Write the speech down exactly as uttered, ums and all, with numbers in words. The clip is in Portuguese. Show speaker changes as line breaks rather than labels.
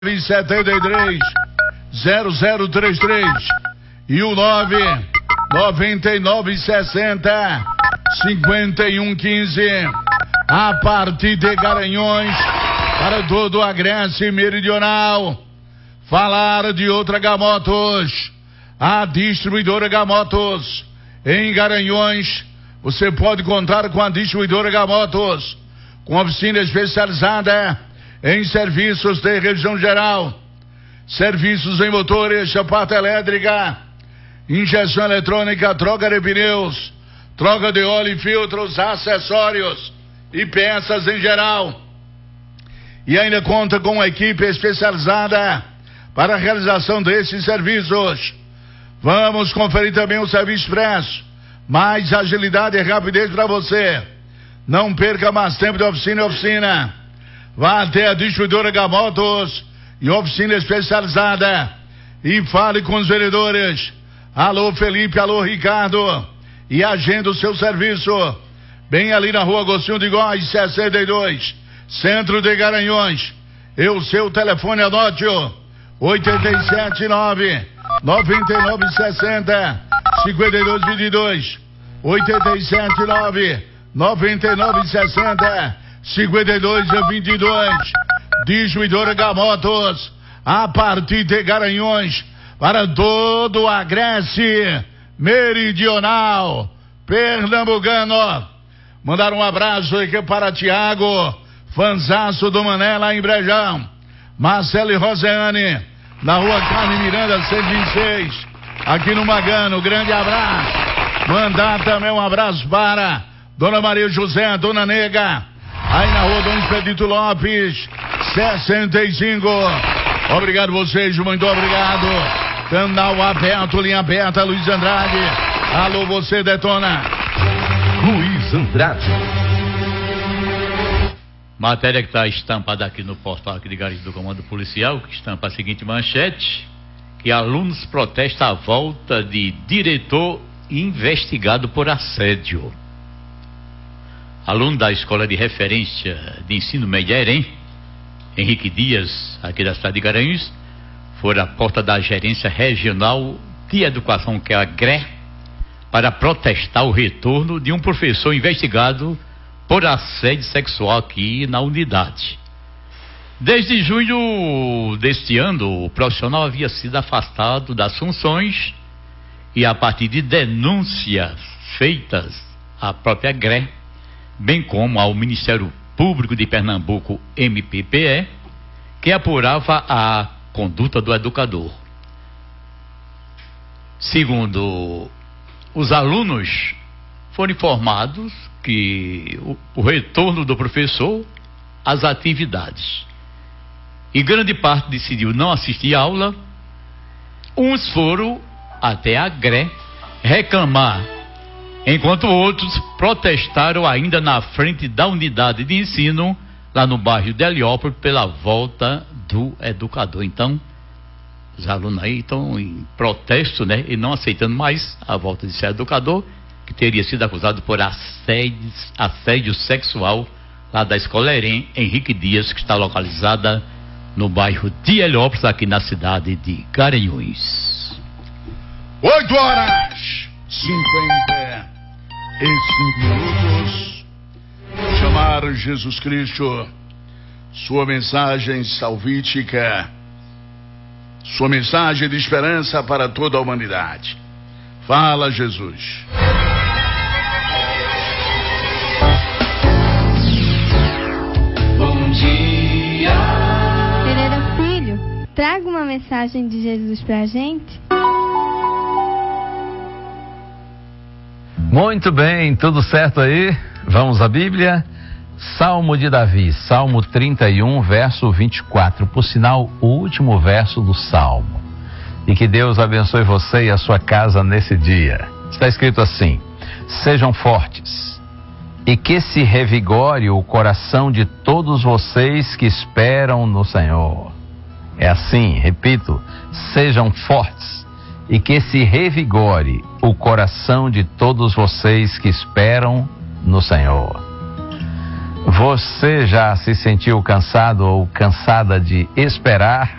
setenta e três, zero zero trinta e três e o nove noventa e nove sessenta, cinquenta e um quinze. A partir de Garanhuns para todo o Agreste Meridional. Falar de outra Gamotos, a distribuidora Gamotos em Garanhuns. Você pode contar com a distribuidora Gamotos, com oficina especializada em serviços de revisão geral, serviços em motores, chapata elétrica, injeção eletrônica, troca de pneus, troca de óleo e filtros, acessórios e peças em geral. E ainda conta com uma equipe especializada para a realização desses serviços. Vamos conferir também o serviço expresso, mais agilidade e rapidez para você. Não perca mais tempo de oficina em oficina. Vá até a distribuidora Gamotos e oficina especializada e fale com os vendedores. Alô Felipe, alô Ricardo, e agenda o seu serviço bem ali na rua Agostinho de Góes, sessenta e dois, centro de Garanhuns. E o seu telefone, anote-o: oito sete nove, nove nove seis zero, cinco dois dois dois, oito sete nove, nove nove seis zero, cinco dois dois dois. Distribuidora Gamotos, a partir de Garanhuns para todo o Agreste Meridional Pernambucano. Mandar um abraço aqui para Tiago, fanzaço do Mané lá em Brejão. Marcelo e Rosiane, na rua Carne Miranda cento e vinte e seis, aqui no Magano. Grande abraço. Mandar também um abraço para Dona Maria José, Dona Nega, aí na rua Dom Expedito Lopes, sessenta e cinco. Obrigado vocês, muito obrigado. Canal aberto, linha aberta, Luiz Andrade. Alô, você detona.
Luiz Andrade.
Matéria que está estampada aqui no portal aqui de Garanhuns do Comando Policial, que estampa a seguinte manchete: que alunos protestam a volta de diretor investigado por assédio. Aluno da Escola de Referência de Ensino Médio EREM, Henrique Dias, aqui da cidade de Garanhuns, foram à porta da Gerência Regional de Educação, que é a G R E, para protestar o retorno de um professor investigado por assédio sexual aqui na unidade. Desde junho deste ano, o profissional havia sido afastado das funções e, a partir de denúncias feitas à própria G R E, bem como ao Ministério Público de Pernambuco, M P P E, que apurava a conduta do educador. Segundo os alunos, foram informados que o, o retorno do professor às atividades, e grande parte decidiu não assistir à aula. Uns foram até a G R E reclamar, enquanto outros protestaram ainda na frente da unidade de ensino, lá no bairro de Heliópolis, pela volta do educador. Então, os alunos aí estão em protesto, né, e não aceitando mais a volta de ser educador, que teria sido acusado por assédio, assédio sexual lá da Escola EREM Henrique Dias, que está localizada no bairro de Heliópolis, aqui na cidade de Garanhuns.
oito horas cinquenta e cinco minutos. Chamar Jesus Cristo, sua mensagem salvífica, sua mensagem de esperança para toda a humanidade. Fala, Jesus.
Bom dia. Pereira Filho, traga uma mensagem de Jesus pra gente.
Muito bem, tudo certo aí? Vamos à Bíblia? Salmo de Davi, Salmo trinta e um, verso vinte e quatro, por sinal, o último verso do Salmo. E que Deus abençoe você e a sua casa nesse dia. Está escrito assim: sejam fortes, e que se revigore o coração de todos vocês que esperam no Senhor. É assim, repito, sejam fortes, e que se revigore o coração de todos vocês que esperam no Senhor. Você já se sentiu cansado ou cansada de esperar